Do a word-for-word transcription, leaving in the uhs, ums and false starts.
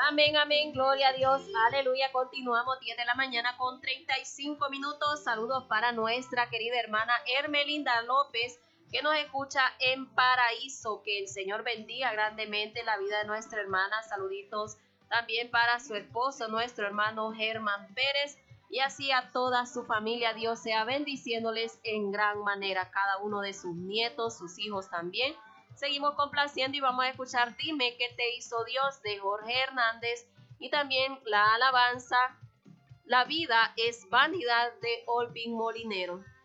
Amén, amén, gloria a Dios, aleluya. Continuamos diez de la mañana con treinta y cinco minutos. Saludos para nuestra querida hermana Hermelinda López, que nos escucha en Paraíso. Que el Señor bendiga grandemente la vida de nuestra hermana. Saluditos también para su esposo, nuestro hermano Germán Pérez, y así a toda su familia. Dios sea bendiciéndoles en gran manera, cada uno de sus nietos, sus hijos también. Seguimos complaciendo y vamos a escuchar Dime qué te hizo Dios, de Jorge Hernández, y también la alabanza La vida es vanidad, de Olvin Molinero.